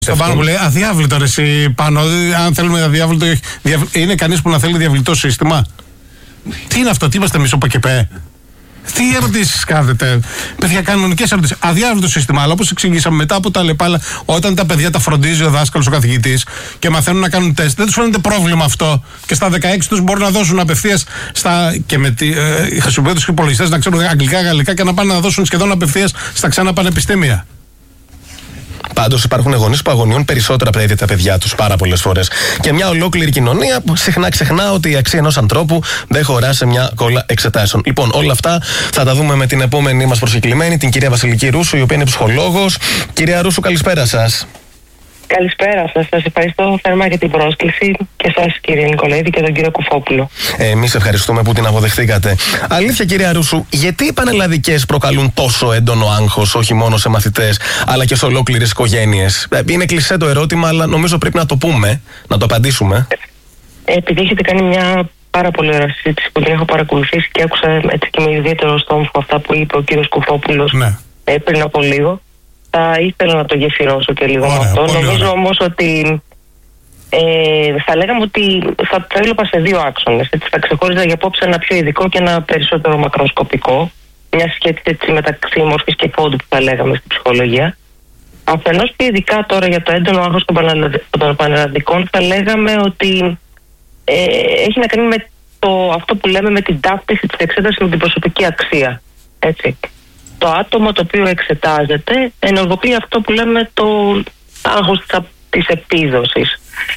Στο πάνω που λέει αδιάβλητο ρε εσύ πάνω. Αν θέλουμε αδιάβλητο, είναι κανείς που να θέλει διαβλητό σύστημα? Τι είναι αυτό, τι είμαστε εμείς ο ΠΚΠ? Τι ερωτήσεις κάνετε? Παιδιά, κανονικές ερωτήσεις. Αδιάβλητο σύστημα, αλλά όπως εξηγήσαμε μετά από τα λεπάλα, όταν τα παιδιά τα φροντίζει ο δάσκαλος, ο καθηγητής και μαθαίνουν να κάνουν τεστ, δεν τους φαίνεται πρόβλημα αυτό. Και στα 16 τους μπορούν να δώσουν απευθείας και με χρησιμοποιώντας τους υπολογιστές να ξέρουν αγγλικά, γαλλικά και να πάνε να δώσουν σχεδόν απευθείας στα ξένα πανεπιστήμια. Πάντως υπάρχουν γονείς που αγωνιούν περισσότερα από τα ίδια τα παιδιά τους πάρα πολλές φορές. Και μια ολόκληρη κοινωνία που συχνά ξεχνά ότι η αξία ενός ανθρώπου δεν χωρά σε μια κόλλα εξετάσεων. Λοιπόν, όλα αυτά θα τα δούμε με την επόμενη μας προσκεκλημένη, την κυρία Βασιλική Ρούσου, η οποία είναι ψυχολόγος. Κυρία Ρούσου, καλησπέρα σας. Καλησπέρα σας. Σας ευχαριστώ θερμά για την πρόσκληση και σας, κύριε Νικολαίδη, και τον κύριο Κουφόπουλο. Εμείς ευχαριστούμε που την αποδεχτήκατε. Αλήθεια, κυρία Ρούσου, γιατί οι πανελλαδικές προκαλούν τόσο έντονο άγχος, όχι μόνο σε μαθητές, αλλά και σε ολόκληρες οικογένειες? Είναι κλισέ το ερώτημα, αλλά νομίζω πρέπει να το πούμε, να το απαντήσουμε. Επειδή έχετε κάνει μια πάρα πολύ ωραία συζήτηση που την έχω παρακολουθήσει και άκουσα έτσι και με ιδιαίτερο στόμφο αυτά που είπε ο κύριος Κουφόπουλος πριν από λίγο. Θα ήθελα να το γεφυρώσω και λίγο με αυτό. Νομίζω όμως ότι θα λέγαμε ότι θα έβλεπα σε δύο άξονες. Θα ξεχώριζα για απόψε ένα πιο ειδικό και ένα περισσότερο μακροσκοπικό. Μια σχέση μεταξύ μορφής και φόντου που θα λέγαμε στην ψυχολογία. Αφενός και ειδικά τώρα για το έντονο άγχος των πανελλαδικών θα λέγαμε ότι έχει να κάνει με αυτό που λέμε με την ταύτιση της εξέτασης με την προσωπική αξία. Έτσι. Το άτομο το οποίο εξετάζεται ενεργοποιεί αυτό που λέμε το άγχος της επίδοσης.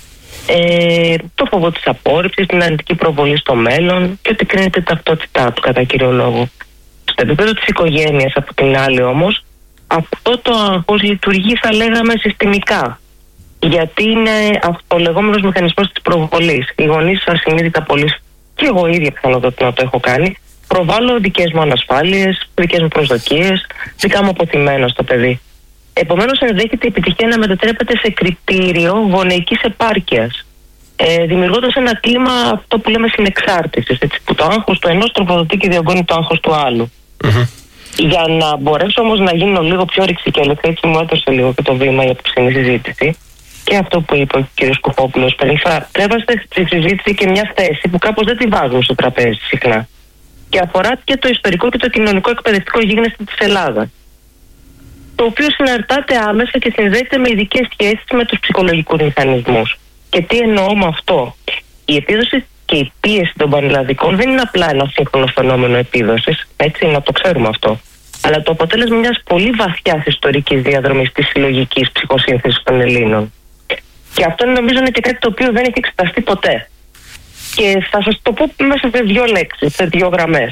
Το φόβο της απόρριψης, την αρνητική προβολή στο μέλλον και ότι κρίνεται ταυτότητά του κατά κύριο λόγο. Στο επίπεδο της οικογένειας, από την άλλη όμως, αυτό το άγχος λειτουργεί, θα λέγαμε, συστημικά. Γιατί είναι ο λεγόμενος μηχανισμός της προβολής. Οι γονείς ασυνείδητα πολύ, και εγώ ίδια πιθανότατα να το έχω κάνει, προβάλλω δικές μου ανασφάλειες, δικές μου προσδοκίες, δικά μου αποθυμένα στο παιδί. Επομένως, ενδέχεται η επιτυχία να μετατρέπεται σε κριτήριο γονεϊκής επάρκειας, δημιουργώντας ένα κλίμα αυτό που λέμε συνεξάρτησης, έτσι, που το άγχος του ενός τροφοδοτεί και διωγγώνει το άγχος του άλλου. Για να μπορέσω όμως να γίνω λίγο πιο ρηξικέλευτη, έτσι μου έδωσε λίγο και το βήμα η απόψινή συζήτηση, και αυτό που είπε ο κ. Κουφόπουλος, θα τρέβαστε στη συζήτηση και μια θέση που κάπως δεν τη βάζουν στο τραπέζι συχνά. Και αφορά και το ιστορικό και το κοινωνικό εκπαιδευτικό γίγνεσθε της Ελλάδας, το οποίο συναρτάται άμεσα και συνδέεται με ειδικές σχέσεις με τους ψυχολογικούς μηχανισμούς. Και τι εννοώ με αυτό? Η επίδοση και η πίεση των πανελλαδικών δεν είναι απλά ένα σύγχρονο φαινόμενο επίδοσης, έτσι, να το ξέρουμε αυτό, αλλά το αποτέλεσμα μιας πολύ βαθιάς ιστορικής διαδρομής της συλλογικής ψυχοσύνθεσης των Ελλήνων. Και αυτό νομίζω είναι και κάτι το οποίο δεν έχει εξεταστεί ποτέ. Και θα σας το πω μέσα σε δύο λέξεις, σε δύο γραμμές.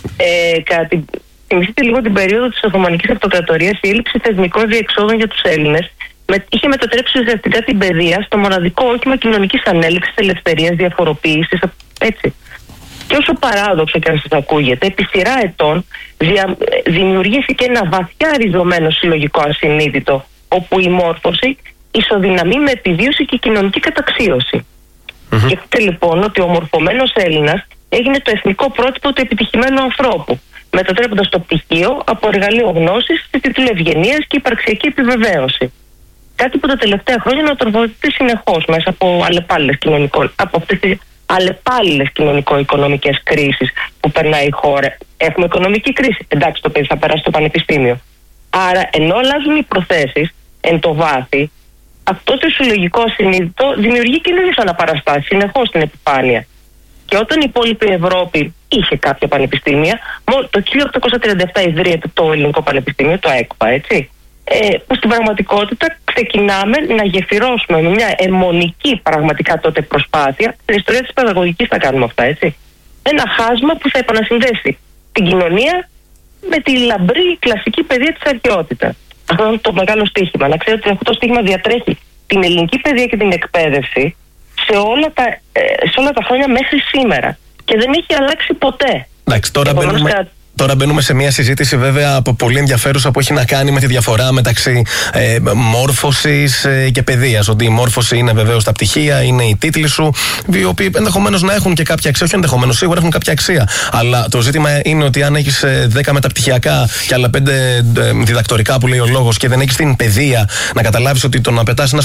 Θυμηθείτε λίγο την περίοδο της Οθωμανικής Αυτοκρατορίας, η έλλειψη θεσμικών διεξόδων για τους Έλληνες είχε μετατρέψει ουσιαστικά την παιδεία στο μοναδικό όχημα κοινωνικής ανέλυξης, ελευθερίας, διαφοροποίησης, έτσι. Και όσο παράδοξο και αν σας ακούγεται, επί σειρά ετών δημιουργήθηκε ένα βαθιά ριζωμένο συλλογικό ασυνείδητο, όπου η μόρφωση ισοδυναμεί με επιβίωση και κοινωνική καταξίωση. Σκεφτείτε λοιπόν ότι ο μορφωμένος Έλληνας έγινε το εθνικό πρότυπο του επιτυχημένου ανθρώπου, μετατρέποντας το πτυχίο από εργαλείο γνώσης στη τίτλο ευγενίας και υπαρξιακή επιβεβαίωση. Κάτι που τα τελευταία χρόνια να τροφοδοτείται συνεχώς μέσα από αυτές τις αλλεπάλληλες κοινωνικο-οικονομικές κρίσεις που περνάει η χώρα. Έχουμε οικονομική κρίση. Εντάξει, το παιδί θα περάσει στο πανεπιστήμιο. Άρα, ενώ αλλάζουν οι προθέσεις εν το βάθη, αυτό το συλλογικό ασυνείδητο δημιουργεί καινούριες αναπαραστάσεις συνεχώς στην επιφάνεια. Και όταν η υπόλοιπη Ευρώπη είχε κάποια πανεπιστήμια, το 1837 ιδρύεται το Ελληνικό Πανεπιστήμιο, το ΕΚΠΑ, έτσι. Που στην πραγματικότητα ξεκινάμε να γεφυρώσουμε με μια αιμονική πραγματικά τότε προσπάθεια, στην ιστορία της παιδαγωγικής θα κάνουμε αυτά, έτσι. Ένα χάσμα που θα επανασυνδέσει την κοινωνία με τη λαμπρή κλασική παιδεία της αρχαιότητας. Αυτό είναι το μεγάλο στοίχημα. Να ξέρετε ότι αυτό το στοίχημα διατρέχει την ελληνική παιδεία και την εκπαίδευση σε όλα τα χρόνια μέχρι σήμερα. Και δεν έχει αλλάξει ποτέ. Εντάξει, τώρα μπαίνουμε σε μια συζήτηση βέβαια από πολύ ενδιαφέρουσα που έχει να κάνει με τη διαφορά μεταξύ μόρφωσης και παιδείας. Ότι η μόρφωση είναι βεβαίως τα πτυχία, είναι οι τίτλοι σου, οι οποίοι ενδεχομένως να έχουν και κάποια αξία, όχι ενδεχομένως, σίγουρα έχουν κάποια αξία. Αλλά το ζήτημα είναι ότι αν έχεις 10 μεταπτυχιακά και άλλα 5 διδακτορικά που λέει ο λόγος και δεν έχεις την παιδεία να καταλάβεις ότι το να πετάς ένα